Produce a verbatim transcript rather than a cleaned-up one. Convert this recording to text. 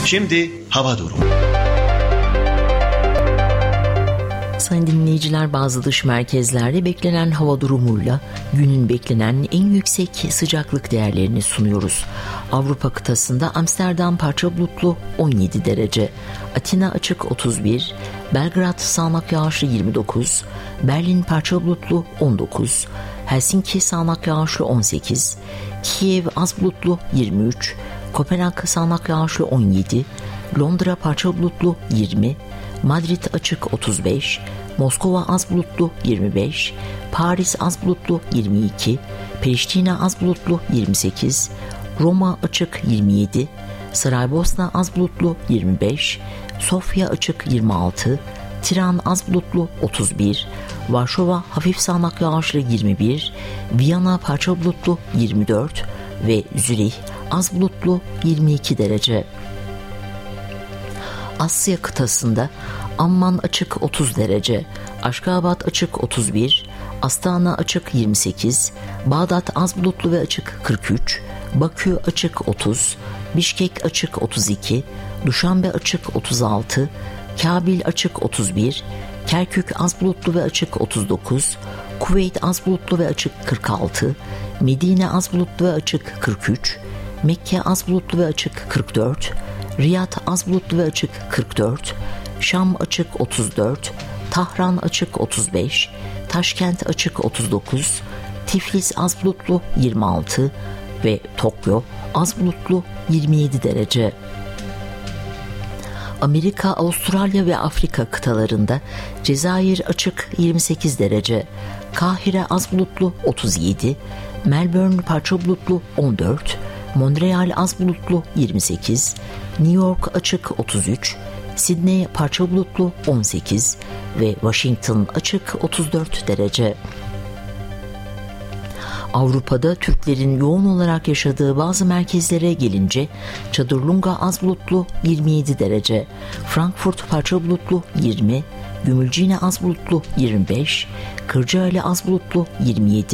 Şimdi hava durumu. Sayın dinleyiciler, bazı dış merkezlerde beklenen hava durumuyla günün beklenen en yüksek sıcaklık değerlerini sunuyoruz. Avrupa kıtasında Amsterdam parça bulutlu on yedi derece, Atina açık otuz bir, Belgrad sağanak yağışlı yirmi dokuz, Berlin parça bulutlu on dokuz, Helsinki sağanak yağışlı on sekiz, Kiev az bulutlu yirmi üç, Kopenhag sağanak yağışlı on yedi, Londra parça bulutlu yirmi, Madrid açık otuz beş, Moskova az bulutlu yirmi beş, Paris az bulutlu yirmi iki, Priştina az bulutlu yirmi sekiz, Roma açık yirmi yedi, Saraybosna az bulutlu yirmi beş, Sofya açık yirmi altı, Tiran az bulutlu otuz bir, Varşova hafif sağanak yağışlı yirmi bir, Viyana parça bulutlu yirmi dört ve Zürih az bulutlu yirmi iki derece. Asya kıtasında Amman açık otuz derece, Aşgabat açık otuz bir, Astana açık yirmi sekiz, Bağdat az bulutlu ve açık kırk üç, Bakü açık otuz, Bişkek açık otuz iki, Duşanbe açık otuz altı, Kabil açık otuz bir, Kerkük az bulutlu ve açık otuz dokuz, Kuveyt az bulutlu ve açık kırk altı, Medine az bulutlu ve açık kırk üç, Mekke az bulutlu ve açık kırk dört, Riyad az bulutlu ve açık kırk dört, Şam açık otuz dört, Tahran açık otuz beş, Taşkent açık otuz dokuz, Tiflis az bulutlu yirmi altı ve Tokyo az bulutlu yirmi yedi derece. Amerika, Avustralya ve Afrika kıtalarında Cezayir açık yirmi sekiz derece, Kahire az bulutlu otuz yedi, Melbourne parça bulutlu on dört, Montreal az bulutlu yirmi sekiz, New York açık otuz üç, Sydney parça bulutlu on sekiz ve Washington açık otuz dört derece. Avrupa'da Türklerin yoğun olarak yaşadığı bazı merkezlere gelince Çadırlunga az bulutlu yirmi yedi derece, Frankfurt parça bulutlu yirmi, Gümülcine az bulutlu yirmi beş, Kırcaali az bulutlu yirmi yedi,